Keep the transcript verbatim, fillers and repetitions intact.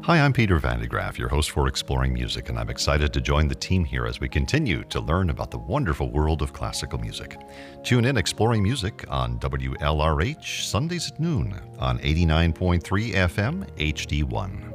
Hi, I'm Peter Van de Graaff, your host for Exploring Music, and I'm excited to join the team here as we continue to learn about the wonderful world of classical music. Tune in Exploring Music on W L R H Sundays at noon on eighty-nine point three F M H D one.